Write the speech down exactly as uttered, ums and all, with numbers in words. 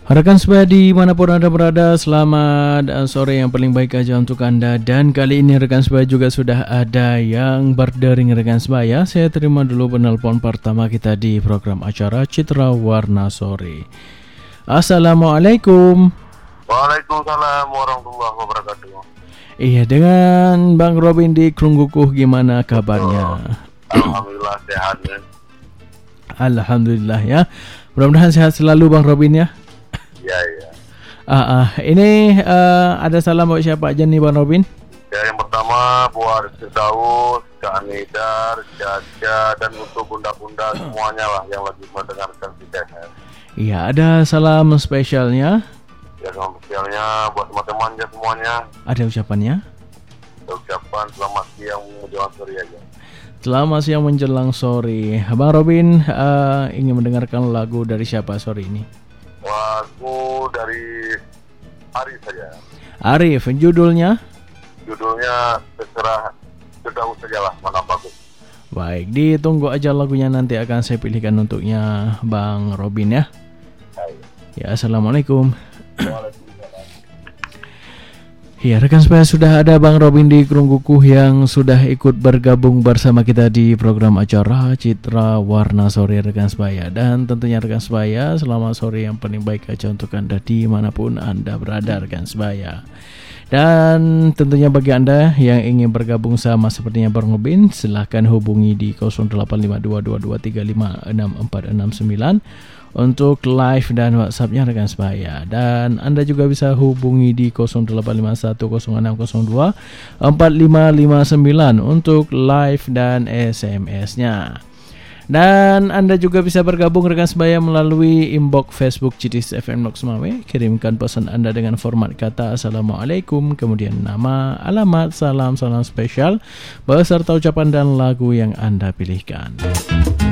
Rekan sebaya dimanapun Anda berada, selamat sore yang paling baik aja untuk Anda. Dan kali ini rekan sebaya juga sudah ada yang berdering rekan sebaya. Saya terima dulu penelpon pertama kita di program acara Citra Warna Sore. Assalamualaikum. Waalaikumsalam warahmatullahi wabarakatuh. Iya, dengan Bang Robin di Krunggukuh, gimana kabarnya? Alhamdulillah sehat ya. Alhamdulillah ya. Mudah-mudahan sehat selalu Bang Robin ya. Ya ya. Ah, ah. Ini uh, ada salam buat siapa aja nih Bang Robin? Ya, yang pertama buat Firdaus, Kak Anidar, Jaja, dan untuk bunda-bunda semuanya lah yang lagi mendengarkan kita. Iya, ada salam spesialnya. Ya, salam spesialnya buat teman-teman ya semuanya. Ada ucapannya? Ada ucapan selamat siang menjelang sore aja. Selamat siang menjelang sore. Bang Robin uh, ingin mendengarkan lagu dari siapa sore ini? Lagu dari Arif saja. Arif, judulnya? Judulnya terserah Firdaus saja lah, mana bagus. Baik, ditunggu aja lagunya, nanti akan saya pilihkan untuknya Bang Robin ya. Hai. Ya, Assalamualaikum. Waalaikumsalam. Ya, rekan sebaya, sudah ada Bang Robin di Krunggukuh yang sudah ikut bergabung bersama kita di program acara Citra Warna Sore rekan sebaya. Dan tentunya rekan sebaya, selamat sore yang paling baik aja untuk Anda dimanapun Anda berada rekan sebaya. Dan tentunya bagi Anda yang ingin bergabung sama sepertinya Bang Robin, silahkan hubungi di nol delapan lima dua dua dua tiga lima enam empat enam sembilan untuk live dan WhatsAppnya rekan sebaya. Dan Anda juga bisa hubungi di nol delapan lima satu nol enam nol dua empat lima lima sembilan untuk live dan S M S-nya. Dan Anda juga bisa bergabung rekan sebaya melalui inbox Facebook C T S F M Lok Semawe. Kirimkan pesan Anda dengan format kata Assalamualaikum, kemudian nama, alamat, salam, salam spesial beserta ucapan dan lagu yang Anda pilihkan.